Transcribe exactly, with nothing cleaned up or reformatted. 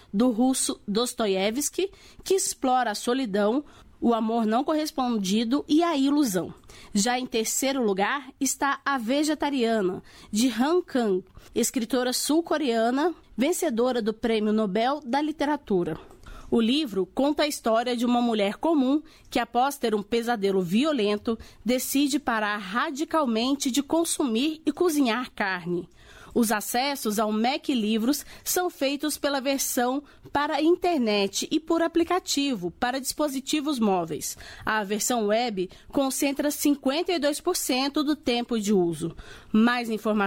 do russo Dostoiévski, que explora a solidão, o amor não correspondido e a ilusão. Já em terceiro lugar está A Vegetariana, de Han Kang, escritora sul-coreana, vencedora do Prêmio Nobel da Literatura. O livro conta a história de uma mulher comum que, após ter um pesadelo violento, decide parar radicalmente de consumir e cozinhar carne. Os acessos ao Mac Livros são feitos pela versão para a internet e por aplicativo para dispositivos móveis. A versão web concentra cinquenta e dois por cento do tempo de uso. Mais informações